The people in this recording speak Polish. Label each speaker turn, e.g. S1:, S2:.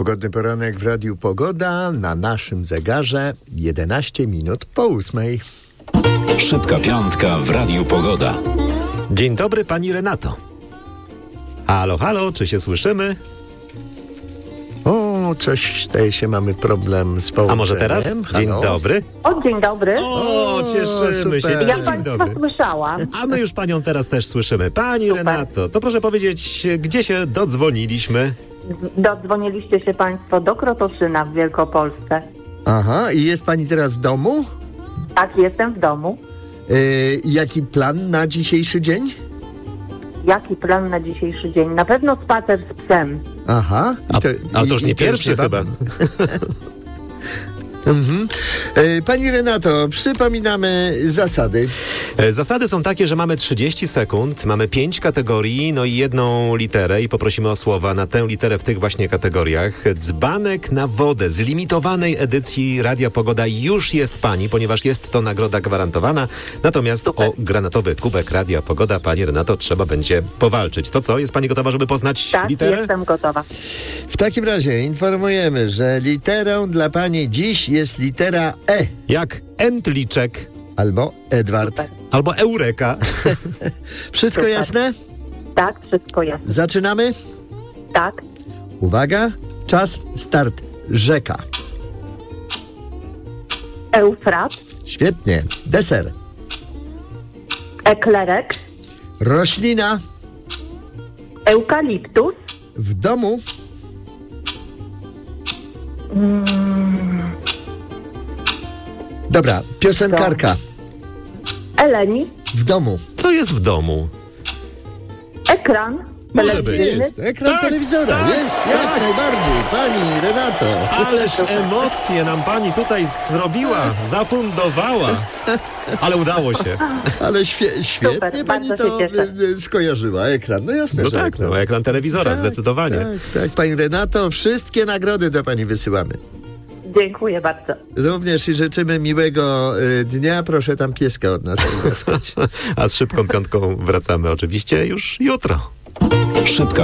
S1: Pogodny poranek w Radiu Pogoda, na naszym zegarze 11 minut po 8.
S2: Szybka piątka w Radiu Pogoda.
S3: Dzień dobry, pani Renato. Halo, halo, czy się słyszymy?
S1: O, coś zdaje się, mamy problem z połączeniem.
S3: A może teraz? Dzień
S1: Halo?
S3: dobry.
S4: O, dzień dobry.
S3: O, cieszymy się.
S1: super.
S4: Ja
S3: Dzień
S4: Państwa
S3: dobry.
S4: słyszałam.
S3: A my już panią teraz też słyszymy. Pani
S4: Super.
S3: Renato, to proszę powiedzieć, gdzie się dodzwoniliśmy?
S4: Dodzwoniliście się Państwo do Krotoszyna w Wielkopolsce.
S1: Aha, i jest pani teraz w domu?
S4: Tak, jestem w domu.
S1: Jaki plan na dzisiejszy dzień?
S4: Jaki plan na dzisiejszy dzień? Na pewno spacer z psem.
S1: Aha.
S3: A to już nie pierwszy chyba.
S1: Mhm. Pani Renato, przypominamy zasady.
S3: Zasady są takie, że mamy 30 sekund, mamy 5 kategorii, no i jedną literę i poprosimy o słowa na tę literę w tych właśnie kategoriach. Dzbanek na wodę z limitowanej edycji Radia Pogoda już jest pani, ponieważ jest to nagroda gwarantowana. Natomiast o granatowy kubek Radia Pogoda, pani Renato, trzeba będzie powalczyć. To co? Jest pani gotowa, żeby poznać
S4: Tak,
S3: literę?
S4: jestem gotowa.
S1: W takim razie informujemy, że literą dla pani dziś jest litera E.
S3: Jak Entliczek
S1: Albo Edward.
S4: Super.
S3: albo Eureka.
S1: Wszystko
S4: Super.
S1: jasne?
S4: Tak, wszystko jasne.
S1: Zaczynamy?
S4: Tak.
S1: Uwaga, czas, start. Rzeka.
S4: Eufrat,
S1: Świetnie. Deser.
S4: eklerek,
S1: Roślina.
S4: eukaliptus,
S1: W domu. Dobra, piosenkarka.
S4: eleni,
S1: W domu.
S3: Co jest w domu?
S4: ekran
S3: Może
S4: telewizyjny.
S1: Jest. Ekran
S3: Tak,
S1: telewizora.
S3: tak,
S1: Jest, jak najbardziej. Pani Renato.
S3: Ależ emocje nam pani tutaj zrobiła, zafundowała. Ale udało się.
S1: Ale świetnie
S4: Super,
S1: pani
S4: bardzo
S1: to
S4: się cieszę.
S1: skojarzyła. Ekran. No jasne,
S3: No
S1: że
S3: tak,
S1: ekran.
S3: no, ekran telewizora, zdecydowanie.
S1: Tak. Pani Renato, wszystkie nagrody do pani wysyłamy.
S4: Dziękuję bardzo.
S1: Również i życzymy miłego dnia. Proszę tam pieska od nas odgłaskać.
S3: A z szybką piątką wracamy oczywiście już jutro.
S2: Szybka